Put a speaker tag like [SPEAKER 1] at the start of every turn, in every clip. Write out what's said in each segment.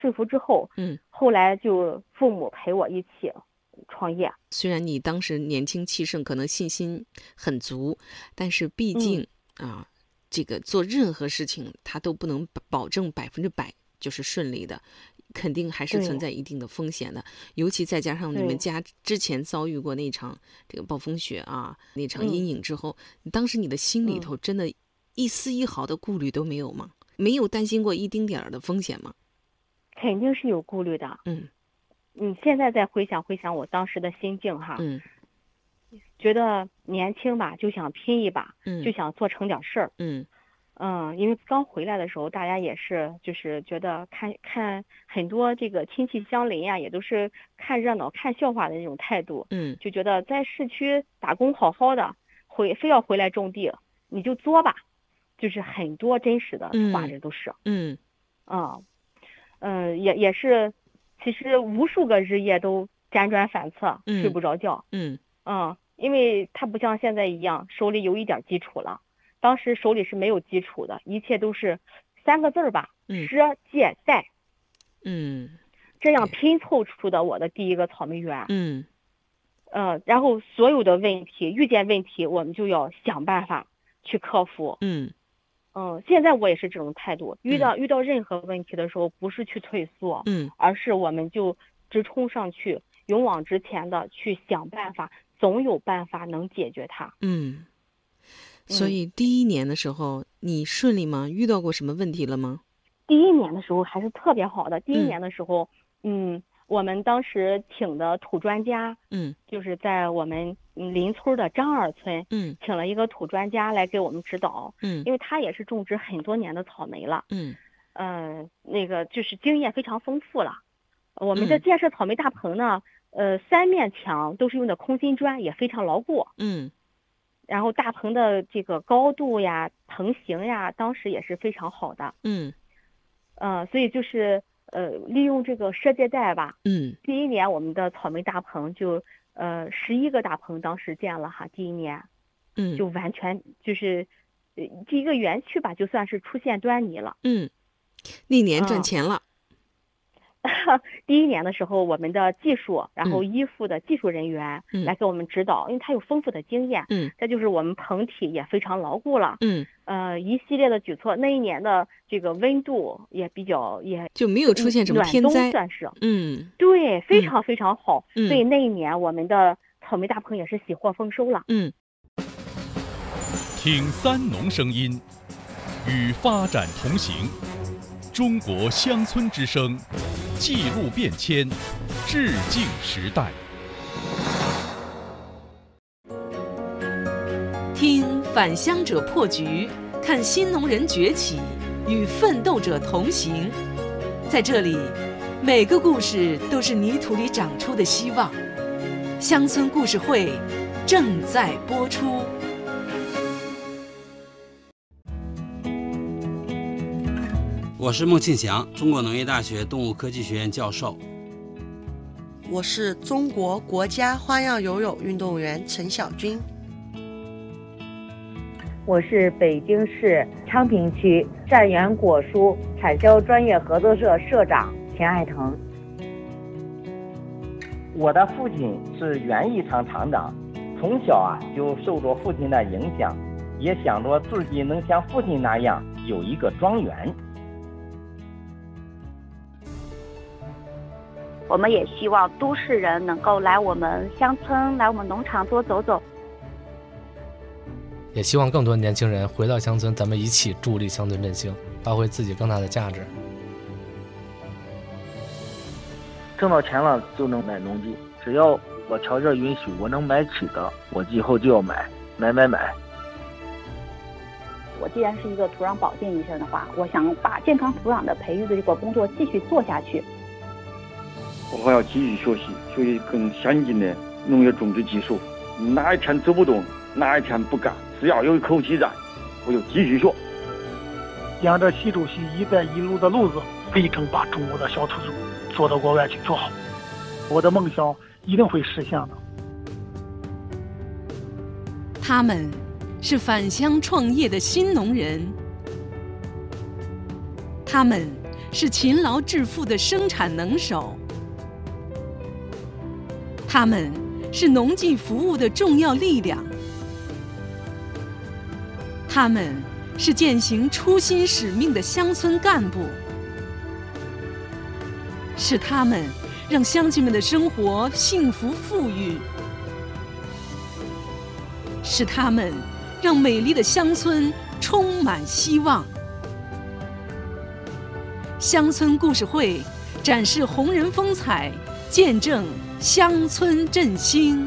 [SPEAKER 1] 说服之后，后来就父母陪我一起创业。
[SPEAKER 2] 虽然你当时年轻气盛，可能信心很足，但是毕竟这个做任何事情它都不能保证100%就是顺利的，肯定还是存在一定的风险的。尤其再加上你们家之前遭遇过那场这个暴风雪啊，那场阴影之后，当时你的心里头真的一丝一毫的顾虑都没有吗？没有担心过一丁点儿的风险吗？
[SPEAKER 1] 肯定是有顾虑的。你现在再回想我当时的心境哈，觉得年轻吧，就想拼一把，就想做成点事儿。因为刚回来的时候，大家也是就是觉得看很多这个亲戚相邻呀，也都是看热闹、看笑话的那种态度。就觉得在市区打工好好的，非要回来种地，你就作吧，就是很多真实的话，这都是。也是，其实无数个日夜都辗转反侧，睡不着觉。因为他不像现在一样手里有一点基础了，当时手里是没有基础的，一切都是3个字吧，赊借贷。这样拼凑出的我的第一个草莓园。然后所有的问题，遇见问题我们就要想办法去克服。现在我也是这种态度，遇到任何问题的时候，不是去退缩，而是我们就直冲上去，勇往直前的去想办法，总有办法能解决它。
[SPEAKER 2] 所以第1年的时候你顺利吗？遇到过什么问题了吗？
[SPEAKER 1] 第1年的时候还是特别好的。第1年的时候，我们当时请的土专家，就是在我们邻村的张二村，请了一个土专家来给我们指导，因为他也是种植很多年的草莓了，那个就是经验非常丰富了。我们的建设草莓大棚呢，3面墙都是用的空心砖，也非常牢固。然后大棚的这个高度呀、棚型呀，当时也是非常好的。所以就是利用这个赊借贷吧。第1年我们的草莓大棚就11个大棚当时建了哈，第1年，就完全就是第一个园区吧，就算是出现端倪了。
[SPEAKER 2] 那年赚钱了。
[SPEAKER 1] 第1年的时候，我们的技术，然后依附的技术人员来给我们指导，因为他有丰富的经验。再就是我们棚体也非常牢固了。一系列的举措，那1年的这个温度也比较，也
[SPEAKER 2] 就没有出现什么天灾，
[SPEAKER 1] 暖冬算是。对，非常非常好。所以那1年我们的草莓大棚也是喜获丰收了。
[SPEAKER 3] 听三农声音，与发展同行。中国乡村之声，记录变迁，致敬时代。
[SPEAKER 2] 听返乡者破局，看新农人崛起，与奋斗者同行。在这里，每个故事都是泥土里长出的希望。乡村故事会正在播出。
[SPEAKER 4] 我是孟庆祥，中国农业大学动物科技学院教授。
[SPEAKER 5] 我是中国国家花样游泳运动员陈晓军。
[SPEAKER 6] 我是北京市昌平区善源果蔬产销专业合作社社长田爱腾。
[SPEAKER 7] 我的父亲是园艺厂厂长，从小就受着父亲的影响，也想着自己能像父亲那样有一个庄园。
[SPEAKER 8] 我们也希望都市人能够来我们乡村，来我们农场多走走。
[SPEAKER 9] 也希望更多年轻人回到乡村，咱们一起助力乡村振兴，发挥自己更大的价值。
[SPEAKER 10] 挣到钱了就能买农机，只要我条件允许，我能买起的，我以后就要买。
[SPEAKER 8] 我既然是一个土壤保健医生的话，我想把健康土壤的培育的这个工作继续做下去。
[SPEAKER 11] 我还要继续学习更先进的农业种植技术。哪一天走不动，哪一天不干，只要有一口气在，我就继续学。
[SPEAKER 12] 沿着习主席“一带一路”的路子，力争把中国的小土猪做到国外去做好。我的梦想一定会实现的。
[SPEAKER 2] 他们是返乡创业的新农人，他们
[SPEAKER 13] 是勤劳致富的生产能手，他们是农技服务的重要力量，他们是践行初心使命的乡村干部，是他们让乡亲们的生活幸福富裕，是他们让美丽的乡村充满希望。乡村故事会展示红人风采，见证乡村振兴。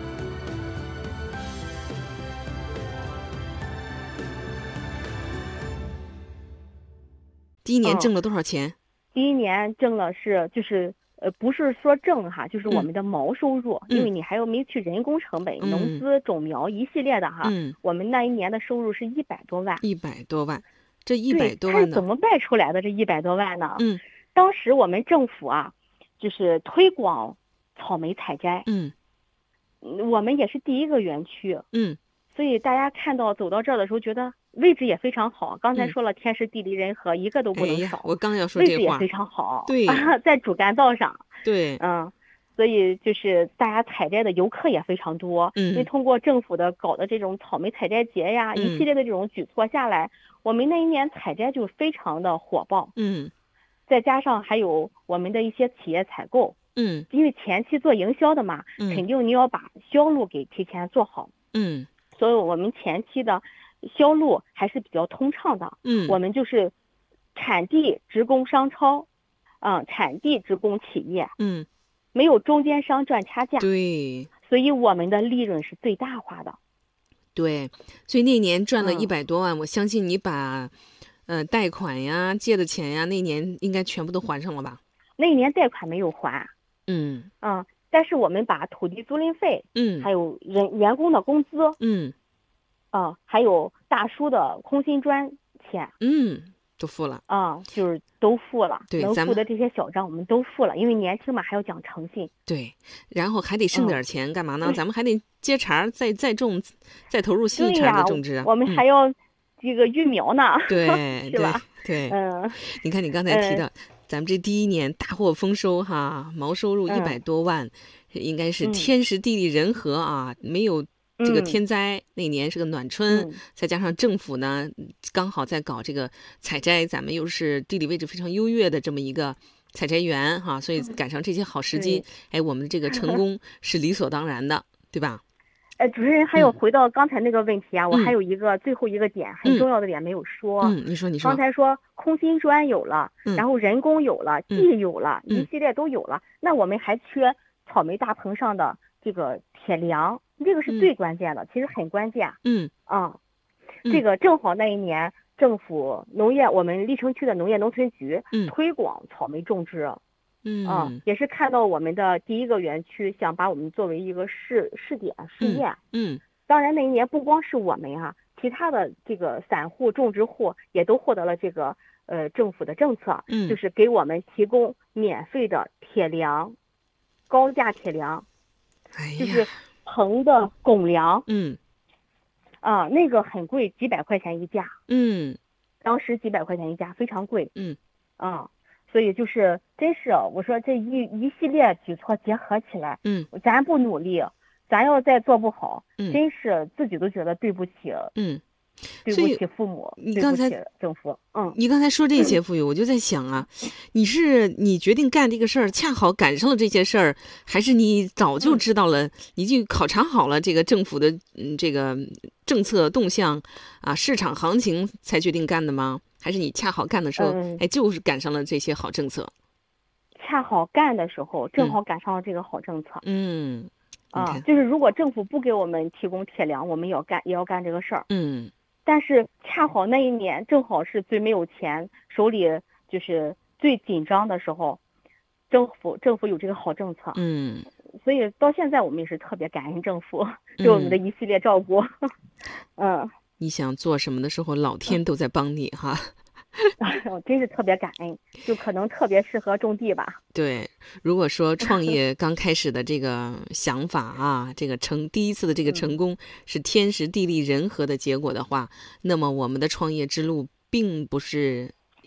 [SPEAKER 2] 第一年挣了多少钱？
[SPEAKER 1] 第一年挣了不是说挣哈，就是我们的毛收入，因为你还有没去人工成本、农资、种苗一系列的哈。我们那一年的收入是100多万。
[SPEAKER 2] 100多万，这100多万
[SPEAKER 1] 呢？怎么卖出来的这100多万呢？当时我们政府啊，就是推广草莓采摘。我们也是第一个园区。所以大家走到这儿的时候，觉得位置也非常好。刚才说了，天时地利人和，一个都不能少。
[SPEAKER 2] 我刚要说这话。
[SPEAKER 1] 位置也非常好。
[SPEAKER 2] 对，
[SPEAKER 1] 在主干道上。
[SPEAKER 2] 对，
[SPEAKER 1] 所以就是大家采摘的游客也非常多。因为通过政府的搞的这种草莓采摘节呀，一系列的这种举措下来，我们那一年采摘就非常的火爆。再加上还有我们的一些企业采购。因为前期做营销的嘛，肯定你要把销路给提前做好。所以我们前期的销路还是比较通畅的。我们就是产地直供商超，产地直供企业。没有中间商赚差价。
[SPEAKER 2] 对，
[SPEAKER 1] 所以我们的利润是最大化的。
[SPEAKER 2] 对，所以那年赚了100多万，我相信你把贷款呀、借的钱呀，那年应该全部都还上了吧？
[SPEAKER 1] 那一年贷款没有还。但是我们把土地租赁费，还有员工的工资，还有大叔的空心砖钱，
[SPEAKER 2] 都付了。
[SPEAKER 1] 就是都付了。
[SPEAKER 2] 对，
[SPEAKER 1] 能付的这些小账我们都付了，因为年轻嘛，还要讲诚信。
[SPEAKER 2] 对，然后还得剩点钱，干嘛呢？咱们还得接茬再种，再投入新一茬的种植。
[SPEAKER 1] 我们还要这个育苗呢。
[SPEAKER 2] 对，
[SPEAKER 1] 是吧？
[SPEAKER 2] 对，你看你刚才提到。咱们这第一年大获丰收哈，毛收入100多万，应该是天时地利人和啊，没有这个天灾。那年是个暖春，再加上政府呢刚好在搞这个采摘，咱们又是地理位置非常优越的这么一个采摘园哈，所以赶上这些好时机，我们的这个成功是理所当然的，对吧？
[SPEAKER 1] 主持人，还有回到刚才那个问题啊，我还有最后一个点很重要的点没有说。
[SPEAKER 2] 你说。
[SPEAKER 1] 刚才说空心砖有了，然后人工有了，地有了，一系列都有了，那我们还缺草莓大棚上的这个铁梁，这个是最关键的，其实很关键。这个正好那一年政府我们历城区的农业农村局推广草莓种植。也是看到我们的第一个园区，想把我们作为一个试点试验。当然那一年不光是我们啊，其他的这个散户种植户也都获得了这个政府的政策，就是给我们提供免费的铁梁，高价铁梁，就是棚的拱梁。那个很贵，几百块钱一架。当时几百块钱一架，非常贵。所以就是真是我说这一系列举措结合起来，咱不努力，咱要再做不好，真是自己都觉得对不起，对不起父母，
[SPEAKER 2] 对不起
[SPEAKER 1] 政府。
[SPEAKER 2] 你刚才说这些富裕，我就在想啊，你决定干这个事儿，恰好赶上了这些事儿，还是你早就知道了，你就考察好了这个政府的这个政策动向啊，市场行情才决定干的吗？还是你恰好干的时候，就是赶上了这些好政策？
[SPEAKER 1] 恰好干的时候，正好赶上了这个好政策。就是如果政府不给我们提供铁梁，我们也要干这个事儿。但是恰好那一年正好是最没有钱，手里就是最紧张的时候，政府有这个好政策。所以到现在我们也是特别感恩政府对我们的一系列照顾。
[SPEAKER 2] 你想做什么的时候，老天都在帮你哈。
[SPEAKER 1] 我真是特别感恩，就可能特别适合种地吧。
[SPEAKER 2] 对，如果说创业刚开始的这个想法啊，这个第一次的这个成功是天时地利人和的结果的话，那么我们的创业之路并不是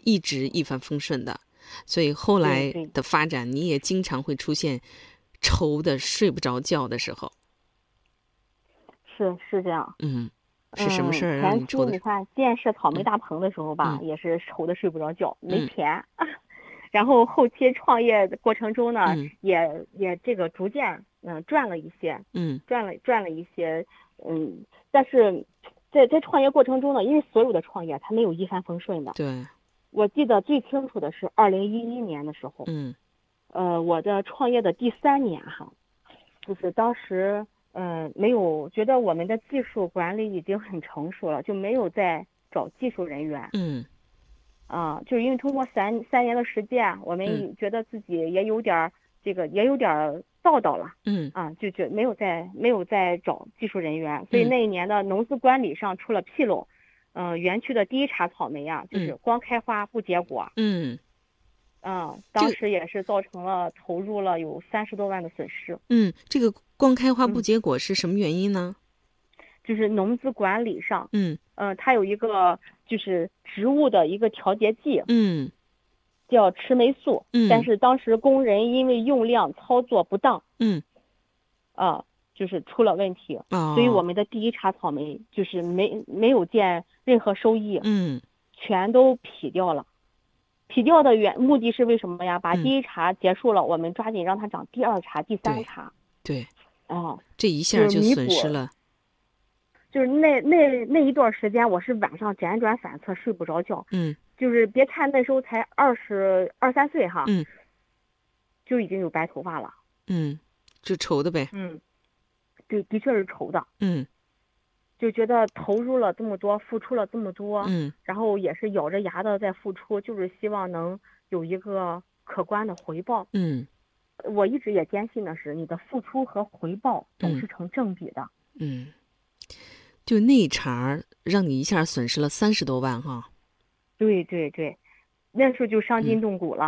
[SPEAKER 2] 一直一帆风顺的，所以后来的发展你也经常会出现愁的睡不着觉的时候。
[SPEAKER 1] 是这样。
[SPEAKER 2] 是什么事儿让你愁的？
[SPEAKER 1] 前期你看建设草莓大棚的时候吧，也是愁的睡不着觉，没钱。然后后期创业的过程中呢，也这个逐渐赚了一些，赚了一些，但是在创业过程中呢，因为所有的创业它没有一帆风顺的。
[SPEAKER 2] 对。
[SPEAKER 1] 我记得最清楚的是2011年的时候，我的创业的第3年哈，就是当时没有觉得我们的技术管理已经很成熟了，就没有再找技术人员。就是因为通过三年的实践，我们觉得自己也有点道道了。就觉没有再找技术人员，所以那一年的农资管理上出了纰漏。园区的第一茬草莓呀，就是光开花不结果。当时也是造成了投入了有30多万的损失。
[SPEAKER 2] 这个光开花不结果是什么原因呢？
[SPEAKER 1] 就是农资管理上，它有一个就是植物的一个调节剂，叫赤霉素，但是当时工人因为用量操作不当，就是出了问题，所以我们的第一茬草莓就是没有见任何收益，全都劈掉了。劈掉的目的是为什么呀？把第一茬结束了，我们抓紧让它长第2茬、第3茬。
[SPEAKER 2] 对，这一下就损失了。
[SPEAKER 1] 就是那一段时间，我是晚上辗转反侧睡不着觉。就是别看那时候才22、23岁哈，就已经有白头发了。
[SPEAKER 2] 就愁的呗。
[SPEAKER 1] 对，的确是愁的。就觉得投入了这么多，付出了这么多，然后也是咬着牙的在付出，就是希望能有一个可观的回报。我一直也坚信的是，你的付出和回报总是成正比的。
[SPEAKER 2] 就那一茬让你一下损失了30多万哈。
[SPEAKER 1] 对，那时候就伤筋动骨了。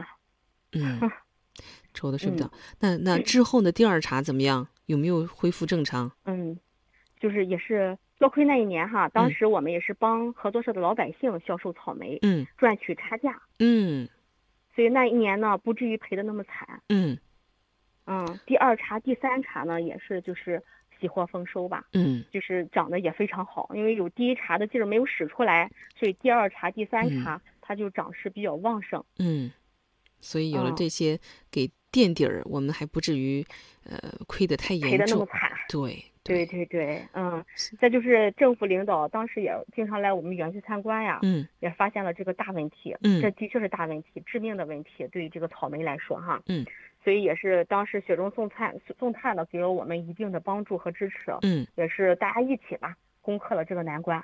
[SPEAKER 2] 愁的睡不着。那之后的第2茬怎么样？有没有恢复正常？
[SPEAKER 1] 就是也是多亏那一年哈，当时我们也是帮合作社的老百姓销售草莓，赚取差价。所以那一年呢，不至于赔的那么惨。第2茬、第3茬呢，也是就是喜获丰收吧。就是长得也非常好，因为有第一茬的劲儿没有使出来，所以第2茬、第3茬它就长势比较旺盛。
[SPEAKER 2] 所以有了这些给垫底儿，我们还不至于亏得太严重，
[SPEAKER 1] 赔得那么惨。
[SPEAKER 2] 对。
[SPEAKER 1] 再就是政府领导当时也经常来我们园区参观呀，也发现了这个大问题。这的确是大问题，致命的问题，对于这个草莓来说哈。所以也是当时雪中送炭的给了我们一定的帮助和支持。也是大家一起吧，攻克了这个难关。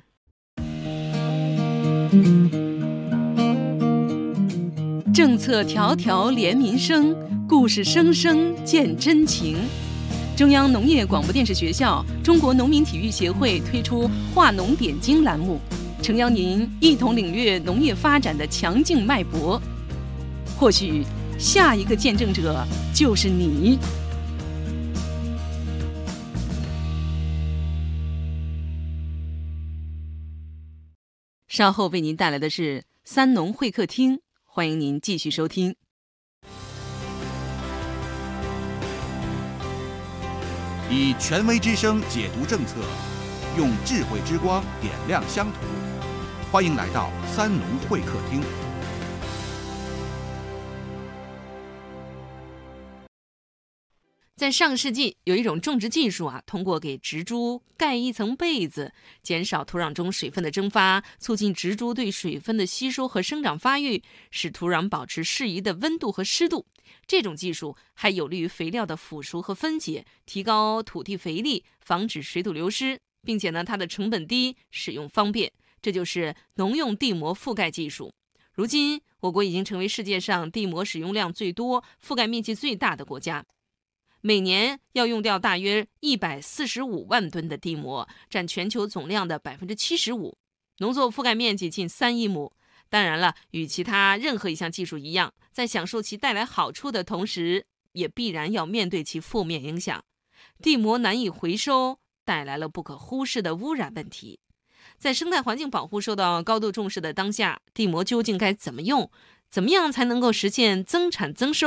[SPEAKER 13] 政策条条连民生，故事声声见真情。中央农业广播电视学校中国农民体育协会推出化农点睛栏目，诚邀您一同领略农业发展的强劲脉搏。或许下一个见证者就是你。稍后为您带来的是三农会客厅，欢迎您继续收听。
[SPEAKER 14] 以权威之声解读政策，用智慧之光点亮乡土。欢迎来到三农会客厅。
[SPEAKER 13] 在上世纪，有一种种植技术通过给植株盖一层被子，减少土壤中水分的蒸发，促进植株对水分的吸收和生长发育，使土壤保持适宜的温度和湿度。这种技术还有利于肥料的腐熟和分解，提高土地肥力，防止水土流失，并且它的成本低，使用方便。这就是农用地膜覆盖技术。如今，我国已经成为世界上地膜使用量最多、覆盖面积最大的国家。每年要用掉大约145万吨的地膜，占全球总量的75%，农作覆盖面积近3亿亩。当然了，与其他任何一项技术一样，在享受其带来好处的同时，也必然要面对其负面影响。地膜难以回收，带来了不可忽视的污染问题。 在生态环境保护受到高度重视的当下，地膜究竟该怎么用？怎么样才能够实现增产增收？